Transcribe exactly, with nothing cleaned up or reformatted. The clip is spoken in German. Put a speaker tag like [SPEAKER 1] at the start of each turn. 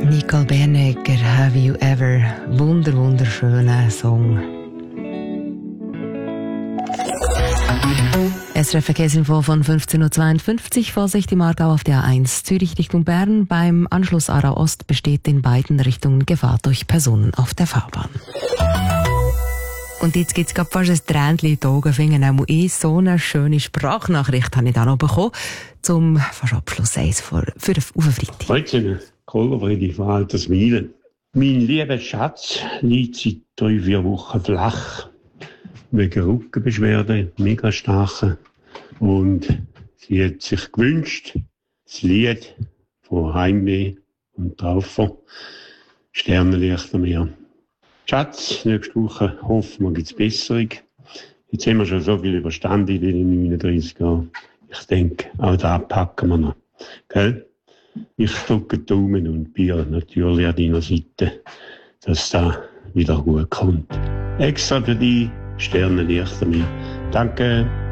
[SPEAKER 1] Nicole Bernegger, Have You Ever? Wunder, wunderschöner Song. S R F Verkehrsinfo von fünfzehn Uhr zweiundfünfzig. Vorsicht im Aargau auf der A eins Zürich Richtung Bern. Beim Anschluss Aarau Ost besteht in beiden Richtungen Gefahr durch Personen auf der Fahrbahn. Und jetzt gibt es gerade fast ein Tränchen in die Augen. Finden auch ich, so eine schöne Sprachnachricht habe ich da noch bekommen. Zum fast Abschluss eins für, für auf den Freitag.
[SPEAKER 2] Heute Kohlfriede von Altersmilen. Mein lieber Schatz liegt seit drei, vier Wochen flach. Wegen Rückenbeschwerden, mega starke. Und sie hat sich gewünscht, das Lied von Heimweh und Traufer, Sternenlichter mehr. Schatz, nächste Woche hoffen wir, gibt es Besserung. Jetzt haben wir schon so viel überstanden in den neununddreißig Jahren. Ich denke, auch da packen wir noch. Gell? Ich drücke die Daumen und bin natürlich an deiner Seite, dass das wieder gut kommt. Extra für die Sternenlichter mir. Danke.